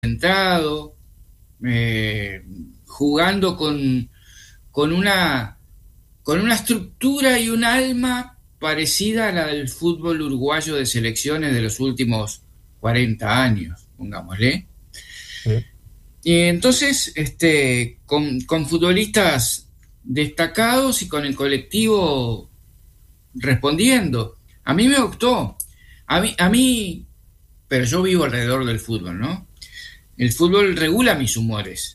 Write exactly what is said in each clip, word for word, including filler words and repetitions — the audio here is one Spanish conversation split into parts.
centrado, eh, jugando con, con, una, con una estructura y un alma parecida a la del fútbol uruguayo de selecciones de los últimos cuarenta años, pongámosle. Sí. Y entonces, este, con, con futbolistas destacados y con el colectivo respondiendo. A mí me gustó. A mí, a mí, pero yo vivo alrededor del fútbol, ¿no? El fútbol regula mis humores.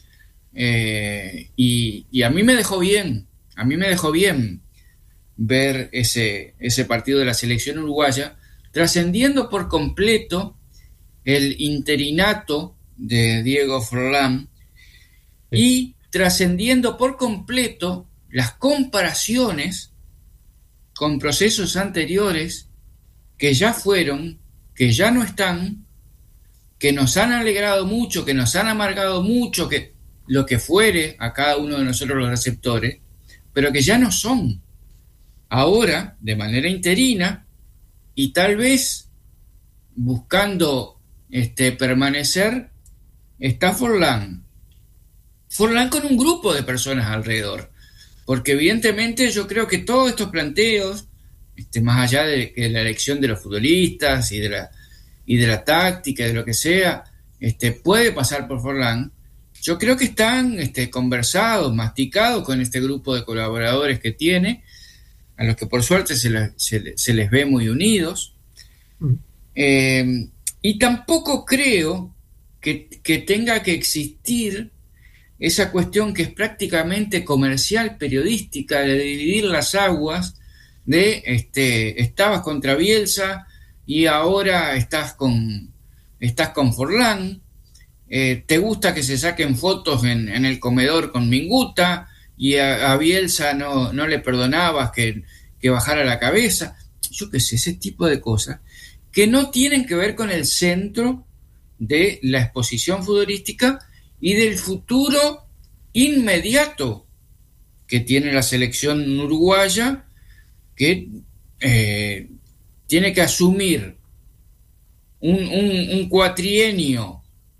Eh, y, y a mí me dejó bien, a mí me dejó bien ver ese, ese partido de la selección uruguaya, trascendiendo por completo el interinato de Diego Forlán Sí. y trascendiendo por completo las comparaciones con procesos anteriores que ya fueron, que ya no están, que nos han alegrado mucho, que nos han amargado mucho, que lo que fuere a cada uno de nosotros los receptores, pero que ya no son. Ahora, de manera interina, y tal vez buscando este, permanecer, está Forlán. Forlán con un grupo de personas alrededor. Porque evidentemente yo creo que todos estos planteos, este, más allá de, de la elección de los futbolistas y de la, y de la táctica, de lo que sea, este, puede pasar por Forlán. Yo creo que están este, conversados, masticados con este grupo de colaboradores que tiene, a los que por suerte se, la, se, se les ve muy unidos. Mm. Eh, y tampoco creo que, que tenga que existir esa cuestión que es prácticamente comercial, periodística, de dividir las aguas, de este, estabas contra Bielsa y ahora estás con, estás con Forlán, eh, te gusta que se saquen fotos en, en el comedor con Minguta y a, a Bielsa no, no le perdonabas que, que bajara la cabeza, yo qué sé, ese tipo de cosas que no tienen que ver con el centro de la exposición futbolística y del futuro inmediato que tiene la selección uruguaya, que eh, tiene que asumir un, un, un cuatrienio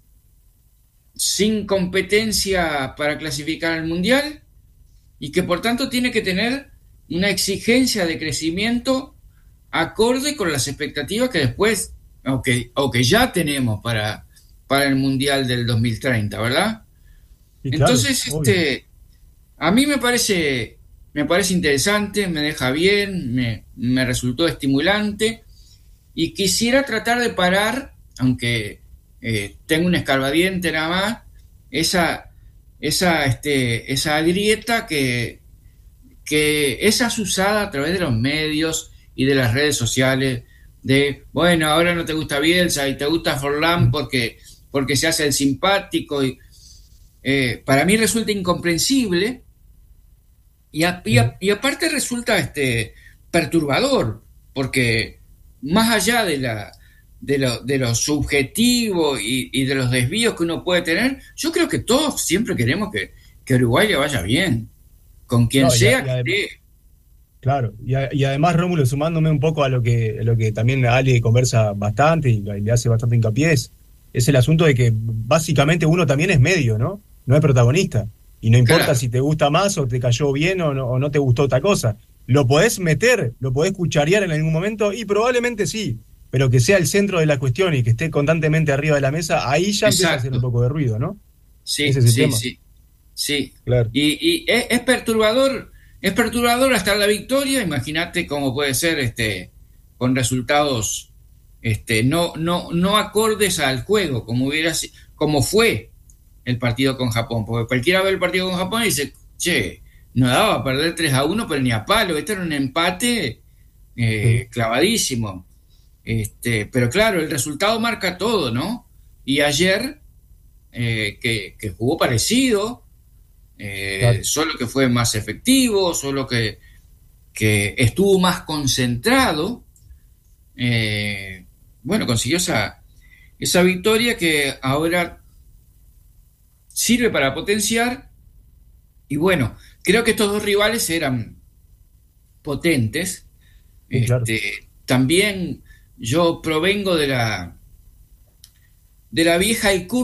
sin competencia para clasificar al Mundial y que por tanto tiene que tener una exigencia de crecimiento acorde con las expectativas que después, o que, o que ya tenemos para, para el Mundial del dos mil treinta, ¿verdad? Y claro, Entonces, obvio. este, a mí me parece, me parece interesante, me deja bien, me, me resultó estimulante y quisiera tratar de parar, aunque eh, tengo un escarbadiente nada más, esa, esa, este, esa grieta que, que es asusada a través de los medios y de las redes sociales de, bueno, ahora no te gusta Bielsa y te gusta Forlán Mm. porque, porque se hace el simpático y eh, para mí resulta incomprensible y, a, y, Mm. a, y aparte resulta este, perturbador, porque más allá de, la, de, lo, de lo subjetivo y, y de los desvíos que uno puede tener, yo creo que todos siempre queremos que, que Uruguay le vaya bien, con quien No, y, a- sea y que además, esté. claro, y, a- y además, Rómulo, sumándome un poco a lo que, a lo que también Ali conversa bastante y le hace bastante hincapié, es, es el asunto de que básicamente uno también es medio, ¿no? No es protagonista. Y no importa Claro, si te gusta más o te cayó bien o no, o no te gustó otra cosa. Lo podés meter, lo podés cucharear en algún momento y probablemente sí, pero que sea el centro de la cuestión y que esté constantemente arriba de la mesa, ahí ya empieza a hacer un exacto. poco de ruido, ¿no? Ese Sí, es el sí, tema. sí, sí. Claro. Y, y es, es perturbador, es perturbador hasta la victoria. Imagínate cómo puede ser este con resultados este no, no, no acordes al juego, como hubiera si- como fue el partido con Japón. Porque cualquiera ve el partido con Japón y dice, che, no daba a perder tres a uno, pero ni a palo. Este era un empate Sí. eh, clavadísimo. Este, pero claro, el resultado marca todo, ¿no? Y ayer, eh, que, que jugó parecido, eh, Claro. solo que fue más efectivo, solo que, que estuvo más concentrado, eh, bueno, consiguió esa, esa victoria que ahora sirve para potenciar. Y bueno, creo que estos dos rivales eran potentes. Sí, claro. Este, también yo provengo de la, de la vieja y